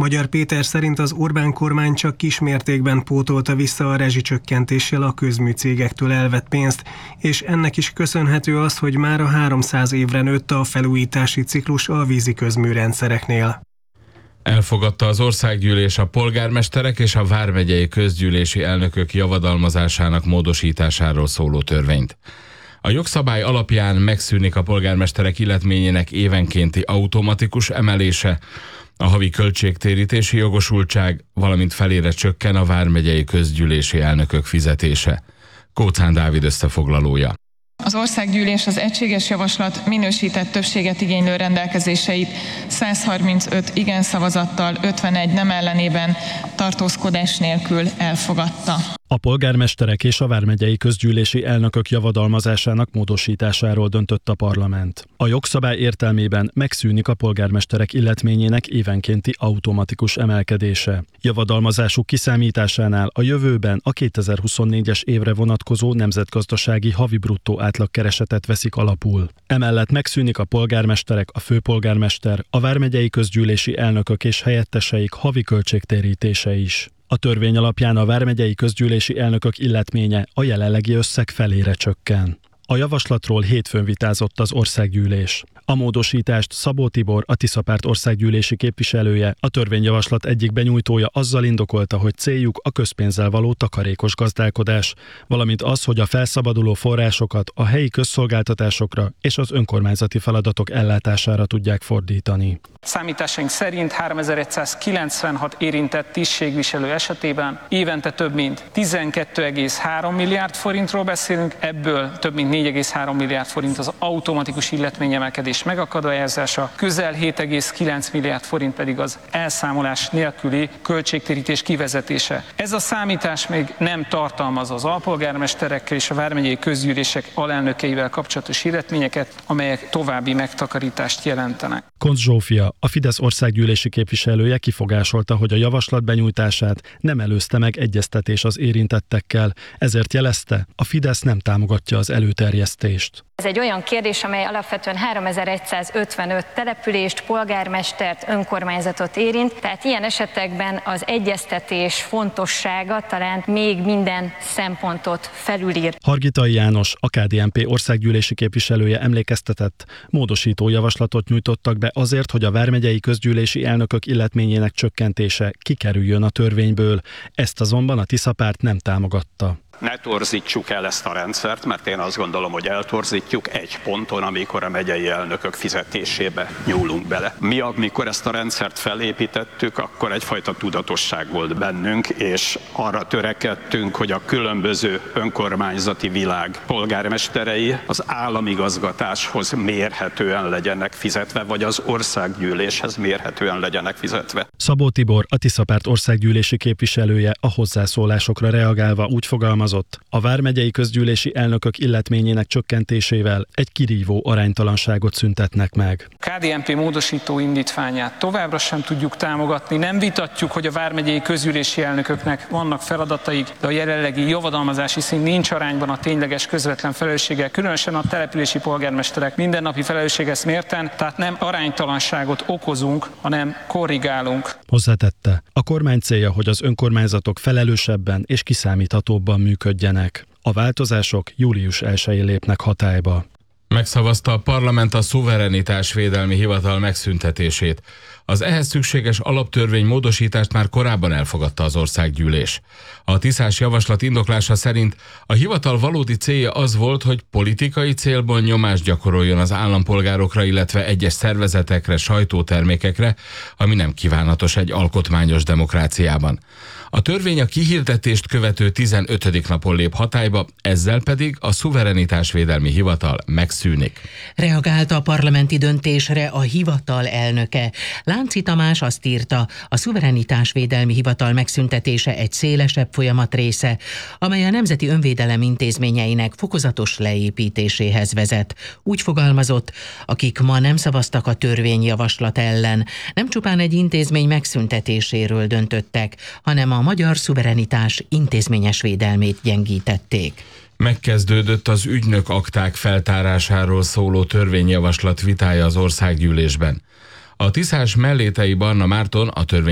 Magyar Péter szerint az Orbán kormány csak kismértékben pótolta vissza a rezsicsökkentéssel a közműcégektől elvett pénzt, és ennek is köszönhető az, hogy már a 300 évre nőtt a felújítási ciklus a vízi közműrendszereknél. Elfogadta az országgyűlés a polgármesterek és a vármegyei közgyűlési elnökök javadalmazásának módosításáról szóló törvényt. A jogszabály alapján megszűnik a polgármesterek illetményének évenkénti automatikus emelése, a havi költségtérítési jogosultság, valamint felére csökken a vármegyei közgyűlési elnökök fizetése. Kóczán Dávid összefoglalója. Az országgyűlés az egységes javaslat minősített többséget igénylő rendelkezéseit 135 igen szavazattal, 51 nem ellenében tartózkodás nélkül elfogadta. A polgármesterek és a vármegyei közgyűlési elnökök javadalmazásának módosításáról döntött a parlament. A jogszabály értelmében megszűnik a polgármesterek illetményének évenkénti automatikus emelkedése. Javadalmazásuk kiszámításánál a jövőben a 2024-es évre vonatkozó nemzetgazdasági havi bruttó átlagkeresetet veszik alapul. Emellett megszűnik a polgármesterek, a főpolgármester, a vármegyei közgyűlési elnökök és helyetteseik havi költségtérítése is. A törvény alapján a vármegyei közgyűlési elnökök illetménye a jelenlegi összeg felére csökken. A javaslatról hétfőn vitázott az országgyűlés. A módosítást Szabó Tibor, a Tiszapárt országgyűlési képviselője, a törvényjavaslat egyik benyújtója azzal indokolta, hogy céljuk a közpénzzel való takarékos gazdálkodás, valamint az, hogy a felszabaduló forrásokat a helyi közszolgáltatásokra és az önkormányzati feladatok ellátására tudják fordítani. Számításaink szerint 3196 érintett tisztségviselő esetében évente több mint 12,3 milliárd forintról beszélünk, ebből több mint 4,3 milliárd forint az automatikus illetvényemelkedés megakadályozása, közel 7,9 milliárd forint pedig az elszámolás nélküli költségtérítés kivezetése. Ez a számítás még nem tartalmaz az alpolgármesterekkel és a vármegyei közgyűlések alelnökeivel kapcsolatos illetményeket, amelyek további megtakarítást jelentenek. Koncz Zsófia, a Fidesz országgyűlési képviselője kifogásolta, hogy a javaslat benyújtását nem előzte meg egyeztetés az érintettekkel, ezért jelezte, a Fidesz nem támogatja az előterjesztést. Ez egy olyan kérdés, amely alapvetően 3155 települést, polgármestert, önkormányzatot érint, tehát ilyen esetekben az egyeztetés fontossága talán még minden szempontot felülír. Hargitai János, a KDNP országgyűlési képviselője emlékeztetett, módosító javaslatot nyújtottak be azért, hogy a vármegyei közgyűlési elnökök illetményének csökkentése kikerüljön a törvényből, ezt azonban a Tiszapárt nem támogatta. Ne torzítsuk el ezt a rendszert, mert én azt gondolom, hogy eltorzítjuk egy ponton, amikor a megyei elnökök fizetésébe nyúlunk bele. Mi, amikor ezt a rendszert felépítettük, akkor egyfajta tudatosság volt bennünk, és arra törekedtünk, hogy a különböző önkormányzati világ polgármesterei az államigazgatáshoz mérhetően legyenek fizetve, vagy az országgyűléshez mérhetően legyenek fizetve. Szabó Tibor, a Tiszapárt országgyűlési képviselője a hozzászólásokra reagálva úgy fogalmazott, a vármegyei közgyűlési elnökök illetményének csökkentésével egy kirívó aránytalanságot szüntetnek meg. KDNP módosító indítványát továbbra sem tudjuk támogatni, nem vitatjuk, hogy a vármegyei közgyűlési elnököknek vannak feladataik, de a jelenlegi javadalmazási szint nincs arányban a tényleges közvetlen felelősséggel, különösen a települési polgármesterek mindennapi felelősséghez mérten, tehát nem aránytalanságot okozunk, hanem korrigálunk. Hozzátette, a kormány célja, hogy az önkormányzatok felelősebben és kiszámíthatóbban működjenek. A változások július 1-én lépnek hatályba. Megszavazta a parlament a szuverenitásvédelmi hivatal megszüntetését. Az ehhez szükséges alaptörvény módosítást már korábban elfogadta az országgyűlés. A tiszás javaslat indoklása szerint a hivatal valódi célja az volt, hogy politikai célból nyomást gyakoroljon az állampolgárokra, illetve egyes szervezetekre, sajtótermékekre, ami nem kívánatos egy alkotmányos demokráciában. A törvény a kihirdetést követő 15. napon lép hatályba, ezzel pedig a szuverenitásvédelmi hivatal megszűnik. Reagált a parlamenti döntésre a hivatal elnöke. Lánci Tamás azt írta, a szuverenitásvédelmi hivatal megszüntetése egy szélesebb folyamat része, amely a Nemzeti Önvédelem intézményeinek fokozatos leépítéséhez vezet. Úgy fogalmazott, akik ma nem szavaztak a törvényjavaslat ellen, nem csupán egy intézmény megszüntetéséről döntöttek, hanem a magyar szuverenitás intézményes védelmét gyengítették. Megkezdődött az ügynök akták feltárásáról szóló törvényjavaslat vitája az országgyűlésben. A tiszás Mellétei Barna Márton, a